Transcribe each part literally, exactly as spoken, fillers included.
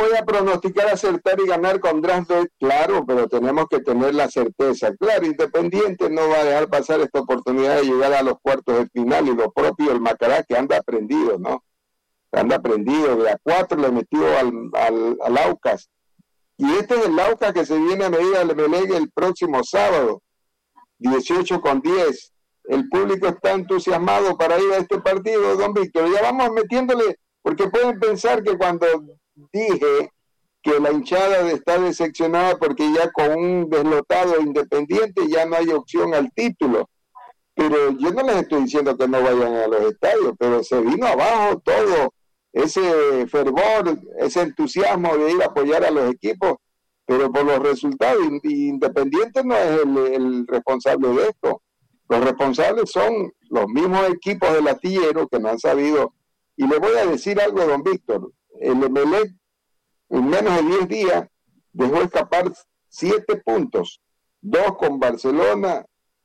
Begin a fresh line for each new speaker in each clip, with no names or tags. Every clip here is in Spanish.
voy a pronosticar acertar y ganar con Draftbet, claro, pero tenemos que tener la certeza. Claro, Independiente no va a dejar pasar esta oportunidad de llegar a los cuartos de final, y lo propio el Macará, que anda aprendido, ¿no? Anda aprendido, de a cuatro le metió al, al, al Aucas. Y este es el Aucas que se viene a medir al Emelec el próximo sábado, dieciocho con diez. El público está entusiasmado para ir a este partido, don Víctor. Ya vamos metiéndole, porque pueden pensar que cuando dije que la hinchada está decepcionada porque ya con un deslotado Independiente ya no hay opción al título, pero yo no les estoy diciendo que no vayan a los estadios, pero se vino abajo todo ese fervor, ese entusiasmo de ir a apoyar a los equipos, pero por los resultados, Independiente no es el, el responsable de esto. Los responsables son los mismos equipos del astillero que no han sabido. Y le voy a decir algo, don Víctor, el Emelec en menos de diez días dejó escapar siete puntos, dos con Barcelona,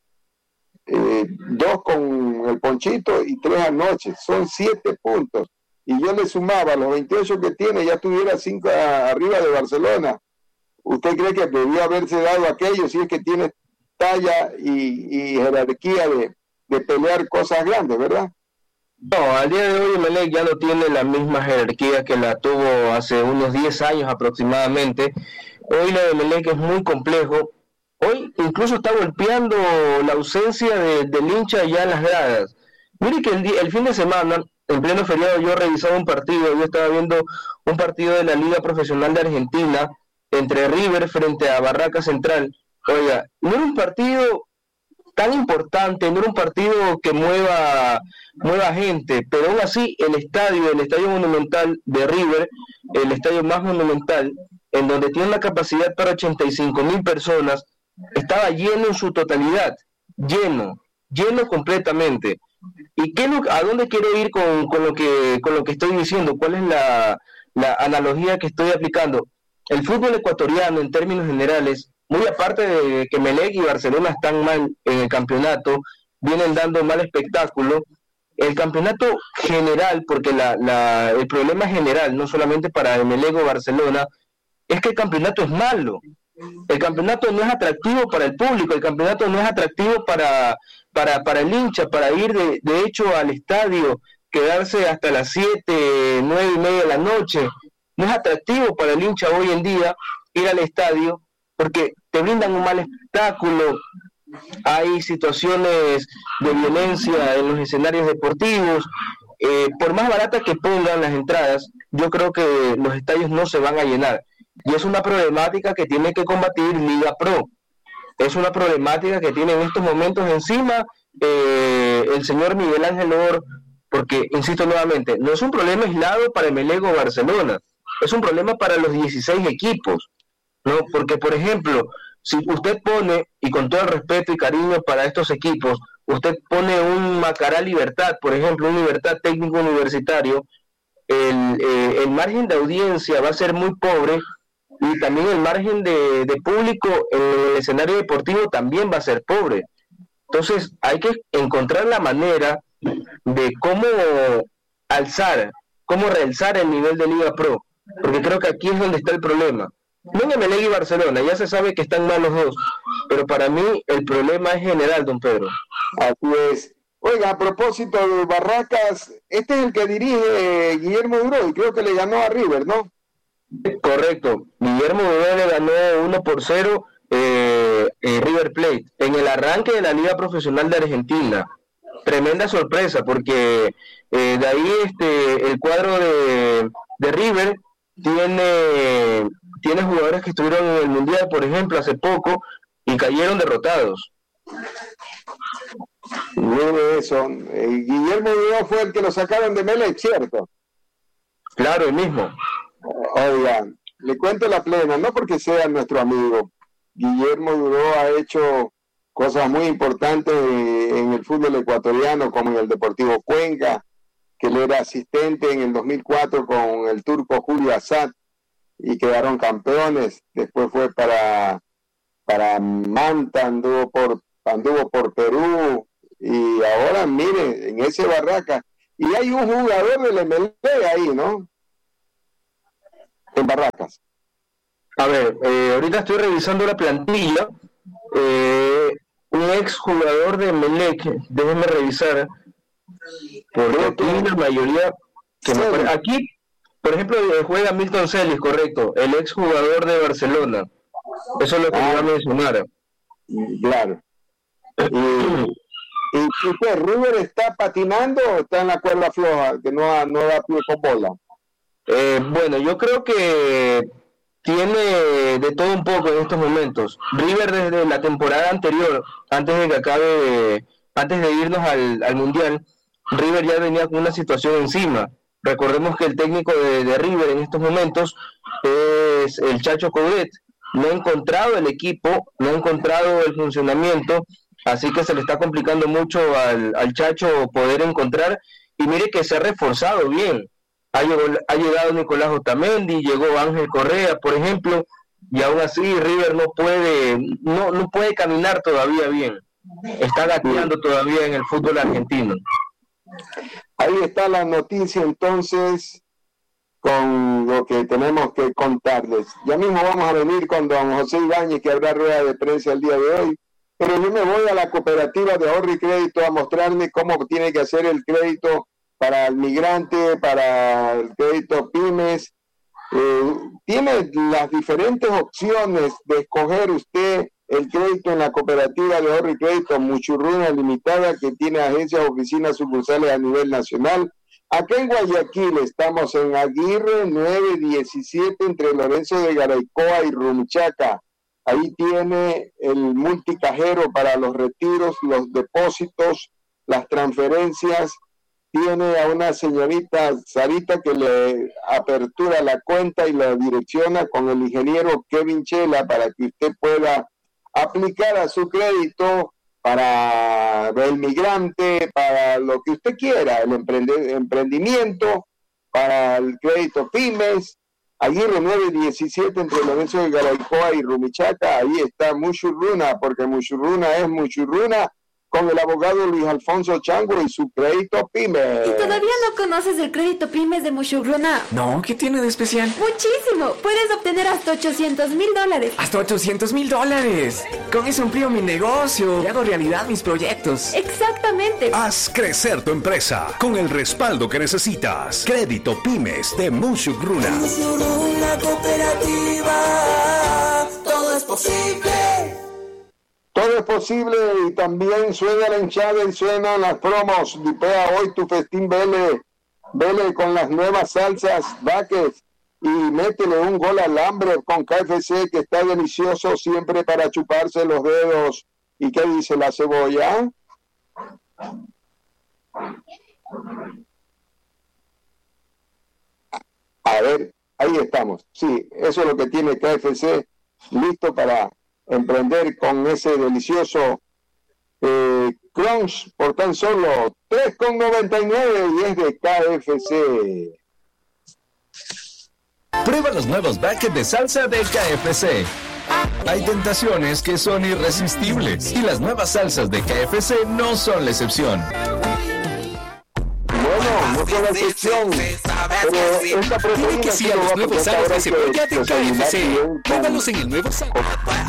eh, dos con el Ponchito y tres anoche, son siete puntos. Y yo le sumaba los veintiocho que tiene, ya tuviera cinco a, arriba de Barcelona. ¿Usted cree que debió haberse dado aquello si es que tiene talla y, y jerarquía de, de pelear cosas grandes, verdad?
No, al día de hoy Emelec ya no tiene la misma jerarquía que la tuvo hace unos diez años aproximadamente. Hoy la de Emelec es muy complejo. Hoy incluso está golpeando la ausencia de, del hincha ya en las gradas. Mire que el, el fin de semana, en pleno feriado, yo revisaba un partido, yo estaba viendo un partido de la Liga Profesional de Argentina entre River frente a Barraca Central. Oiga, no era un partido tan importante, no era un partido que mueva mueva gente, pero aún así el estadio, el estadio monumental de River, el estadio más monumental, en donde tiene una capacidad para ochenta y cinco mil personas, estaba lleno en su totalidad, lleno, lleno completamente. ¿Y qué lo, a dónde quiero ir con, con lo que con lo que estoy diciendo? ¿Cuál es la, la analogía que estoy aplicando? El fútbol ecuatoriano, en términos generales, muy aparte de que Emelec y Barcelona están mal en el campeonato, vienen dando mal espectáculo, el campeonato general, porque la, la, el problema general, no solamente para Emelec o Barcelona, es que el campeonato es malo. El campeonato no es atractivo para el público, el campeonato no es atractivo para, para, para el hincha, para ir de, de hecho al estadio, quedarse hasta las siete, nueve y media de la noche. No es atractivo para el hincha hoy en día ir al estadio, porque te brindan un mal espectáculo, hay situaciones de violencia en los escenarios deportivos, eh, por más baratas que pongan las entradas, yo creo que los estadios no se van a llenar, y es una problemática que tiene que combatir Liga Pro, es una problemática que tiene en estos momentos encima eh, el señor Miguel Ángel Or, porque, insisto nuevamente, no es un problema aislado para Emelec o Barcelona, es un problema para los dieciséis equipos, ¿no? Porque, por ejemplo, si usted pone, y con todo el respeto y cariño para estos equipos, usted pone un Macará Libertad, por ejemplo, un Libertad Técnico Universitario, el, eh, el margen de audiencia va a ser muy pobre, y también el margen de, de público en el escenario deportivo también va a ser pobre. Entonces hay que encontrar la manera de cómo alzar, cómo realzar el nivel de Liga Pro, porque creo que aquí es donde está el problema. No en Emelec y Barcelona, ya se sabe que están mal los dos, pero para mí el problema es general, don Pedro.
Así es. Oiga, a propósito de Barracas, este es el que dirige Guillermo Duró, y creo que le ganó a River, ¿no?
Correcto, Guillermo Duró le ganó uno por cero eh, eh, River Plate, en el arranque de la Liga Profesional de Argentina. Tremenda sorpresa, porque eh, de ahí este el cuadro de, de River tiene, tiene jugadores que estuvieron en el Mundial, por ejemplo, hace poco, y cayeron derrotados.
Mire eso, eh, Guillermo Duró fue el que lo sacaron de Emelec, ¿cierto?
Claro, el mismo.
Oiga, le cuento la plena, no porque sea nuestro amigo. Guillermo Duró ha hecho cosas muy importantes en el fútbol ecuatoriano, como en el Deportivo Cuenca, que él era asistente en el dos mil cuatro con el turco Julio Asad y quedaron campeones. Después fue para, para Manta, anduvo por, anduvo por Perú, y ahora mire, en ese Barraca, y hay un jugador del M L B ahí, ¿no? en Barracas?
A ver, eh, ahorita estoy revisando la plantilla. Eh, un ex jugador de Emelec, déjenme revisar, porque aquí la mayoría que me pare... aquí, por ejemplo, juega Milton Celis, correcto, el ex jugador de Barcelona. Eso es lo que ah, iba a mencionar.
Claro. ¿Y, y qué, River está patinando o está en la cuerda floja, que no, no da pie con bola?
Eh, bueno, yo creo que tiene de todo un poco en estos momentos. River desde la temporada anterior, antes de que acabe, antes de irnos al, al Mundial, River ya venía con una situación encima. Recordemos que el técnico de, de River en estos momentos es el Chacho Coudet. No ha encontrado el equipo, no ha encontrado el funcionamiento, así que se le está complicando mucho al, al Chacho poder encontrar, y mire que se ha reforzado bien. Ha llegado, ha llegado Nicolás Otamendi, llegó Ángel Correa, por ejemplo, y aún así River no puede, no, no puede caminar todavía bien. Está gateando todavía en el fútbol argentino.
Ahí está la noticia entonces con lo que tenemos que contarles. Ya mismo vamos a venir con don José Ibáñez, que habrá rueda de prensa el día de hoy, pero yo me voy a la cooperativa de ahorro y crédito a mostrarle cómo tiene que hacer el crédito para el migrante, para el crédito pymes. Eh, tiene las diferentes opciones de escoger usted el crédito en la cooperativa de ahorro y crédito Muchurruna Limitada, que tiene agencias, oficinas, sucursales a nivel nacional. Acá en Guayaquil estamos en Aguirre nueve diecisiete, entre Lorenzo de Garaycoa y Rumichaca. Ahí tiene el multicajero para los retiros, los depósitos, las transferencias. Tiene a una señorita Sarita que le apertura la cuenta y la direcciona con el ingeniero Kevin Chela para que usted pueda aplicar a su crédito para el migrante, para lo que usted quiera, el emprende, emprendimiento, para el crédito pymes. Aguirre nueve diecisiete, entre Lorenzo de Garaycoa y Rumichaca. Ahí está Muchurruna, porque Muchurruna es Muchurruna, con el abogado Luis Alfonso Chango y su crédito pymes.
¿Y todavía no conoces el crédito pymes de Muchurruna?
No, ¿qué tiene de especial?
Muchísimo, puedes obtener hasta ochocientos mil dólares.
¿Hasta ochocientos mil dólares? Con eso amplío mi negocio y hago realidad mis proyectos.
Exactamente.
Haz crecer tu empresa con el respaldo que necesitas. Crédito pymes de Muchurruna.
Muchurruna cooperativa, todo es posible.
Todo es posible, y también suena la hinchada y suenan las promos. Dipea hoy tu festín, vele, vele con las nuevas salsas Vaques y métele un gol al hambre con K F C, que está delicioso siempre para chuparse los dedos. ¿Y qué dice la cebolla? A ver, ahí estamos. Sí, eso es lo que tiene K F C, listo para emprender con ese delicioso eh, crunch por tan solo tres con noventa y nueve, y es de K F C.
Prueba los nuevos buckets de salsa de K F C. Hay tentaciones que son irresistibles y las nuevas salsas de K F C no son la excepción.
Bueno, no fue la excepción, pero esta proteína...
Dile que sí a los nuevos aros de cebolla de K F C. Pruébalos en el nuevo sándwich.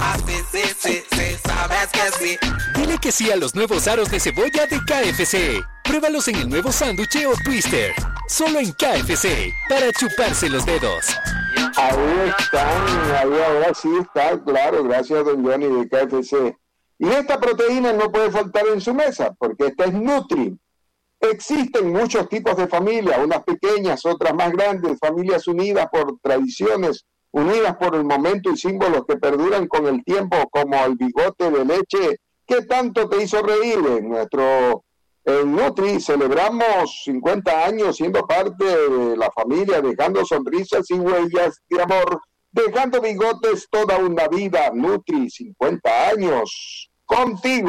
Dile que sí a los nuevos aros de cebolla de K F C. Pruébalos en el nuevo sándwich o twister. Solo en K F C, para chuparse los dedos.
Ahí están, ahí ahora sí está, claro, gracias a don Johnny de K F C. Y esta proteína no puede faltar en su mesa, porque esta es Nutri. Existen muchos tipos de familias, unas pequeñas, otras más grandes, familias unidas por tradiciones, unidas por el momento y símbolos que perduran con el tiempo, como el bigote de leche que tanto te hizo reír. En nuestro en Nutri celebramos cincuenta años siendo parte de la familia, dejando sonrisas y huellas de amor, dejando bigotes toda una vida. Nutri, cincuenta años contigo.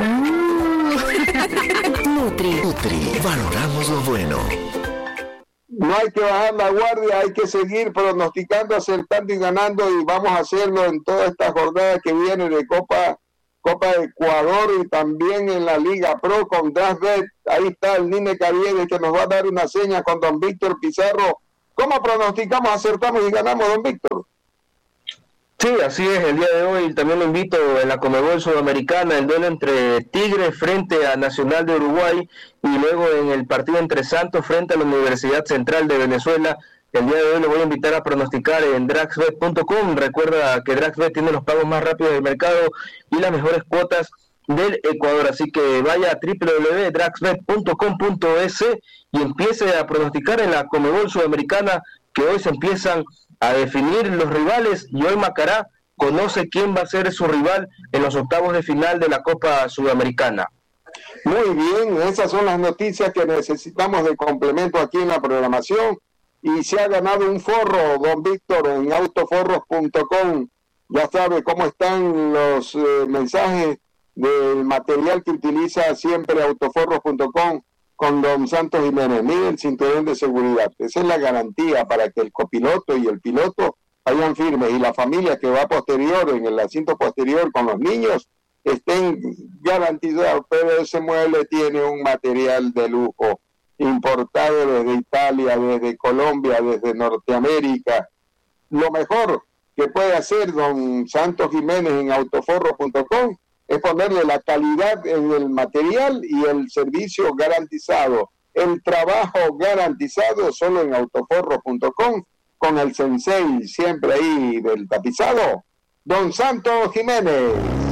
Nutri, Nutri, valoramos lo bueno.
No hay que bajar la guardia, hay que seguir pronosticando, acertando y ganando, y vamos a hacerlo en toda esta jornada que viene de Copa Copa Ecuador, y también en la Liga Pro con DraftBet. Ahí está el Nine Caviedes, que nos va a dar una seña con don Víctor Pizarro ¿Cómo pronosticamos, acertamos y ganamos, don Víctor?
Sí, así es, el día de hoy también lo invito en la Conmebol Sudamericana, el duelo entre Tigre frente a Nacional de Uruguay y luego en el partido entre Santos frente a la Universidad Central de Venezuela. El día de hoy lo voy a invitar a pronosticar en Draxbet punto com. Recuerda que Draxbet tiene los pagos más rápidos del mercado y las mejores cuotas del Ecuador, así que vaya a doble u doble u doble u punto draxbet punto com punto es y empiece a pronosticar en la Conmebol Sudamericana, que hoy se empiezan a definir los rivales y hoy Macará conoce quién va a ser su rival en los octavos de final de la Copa Sudamericana.
Muy bien, esas son las noticias que necesitamos de complemento aquí en la programación. Y se ha ganado un forro, don Víctor, en autoforros punto com. Ya sabe cómo están los eh, mensajes del material que utiliza siempre autoforros punto com con don Santos Jiménez. Mire el cinturón de seguridad. Esa es la garantía para que el copiloto y el piloto vayan firmes y la familia que va posterior, en el asiento posterior con los niños, estén garantizados. Pero ese mueble tiene un material de lujo, importado desde Italia, desde Colombia, desde Norteamérica. Lo mejor que puede hacer don Santos Jiménez en autoforros punto com es ponerle la calidad en el material y el servicio garantizado, el trabajo garantizado solo en autoforros punto com, con el sensei siempre ahí del tapizado, don Santos Jiménez.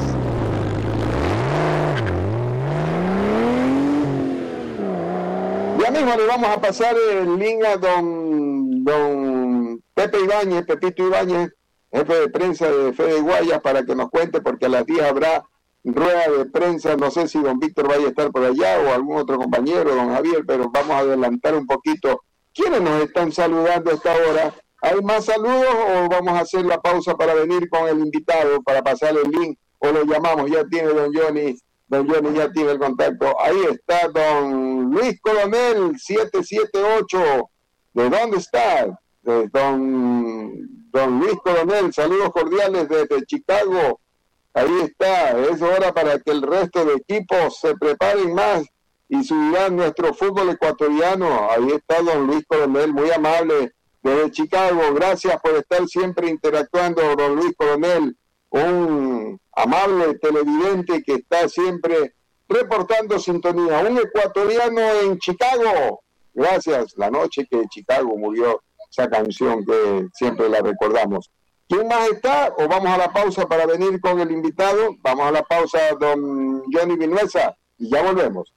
Ya mismo le vamos a pasar el link a don, don Pepe Ibáñez, Pepito Ibáñez, jefe de prensa de Fede Guayas, para que nos cuente, porque a las diez habrá rueda de prensa. No sé si don Víctor vaya a estar por allá o algún otro compañero, don Javier, pero vamos a adelantar un poquito. ¿Quiénes nos están saludando a esta hora? ¿Hay más saludos o vamos a hacer la pausa para venir con el invitado, para pasarle el link, o lo llamamos? Ya tiene don Johnny. Don Johnny ya tiene el contacto. Ahí está don Luis Coronel, siete siete ocho. ¿De dónde está? De don, don Luis Coronel, saludos cordiales desde Chicago. Ahí está, es hora para que el resto de equipos se preparen más y subirán nuestro fútbol ecuatoriano. Ahí está don Luis Coronel, muy amable desde Chicago. Gracias por estar siempre interactuando, don Luis Coronel, un amable televidente que está siempre reportando sintonía. Un ecuatoriano en Chicago. Gracias, la noche que Chicago murió, esa canción que siempre la recordamos. ¿Quién más está? ¿O vamos a la pausa para venir con el invitado? Vamos a la pausa, don Johnny Vinuesa, y ya volvemos.